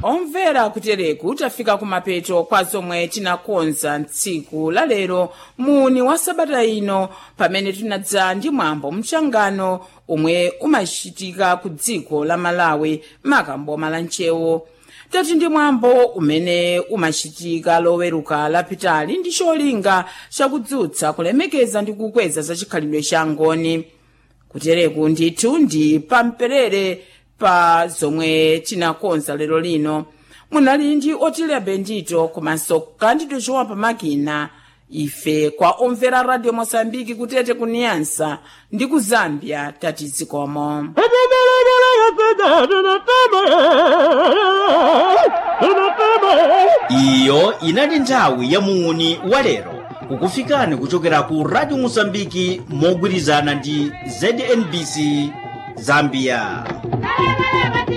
omvera kutereku tafika kumapeto kwa zomwe tinakonza tsiku la lero muni wa sabata ino pamene tinadza ndi mwambo mchangano omwe umachitika ku dziko la Malawi makamboma la Nchewo. Tati ndi mwambo umene umachitika loweruka lapitali ndi cholinga chakudzutsa kulemekeza ndi kukweza za chikhalidwe cha ngoni. Kutereku ndithu ndi pamperere pa zomwe tinakonza lero lino. Munali ndi Otilia Bendito komanso Candido João pamakina. Ife kwa omvera Radio Mosambiki kutete kuniyansa ndi ku Zambia tati zikomo. Iyo inali nthawi ya muni wa lero kukufikani kuchokera ku Radio Mosambiki mogwirizana ndi ZNBC Zambia.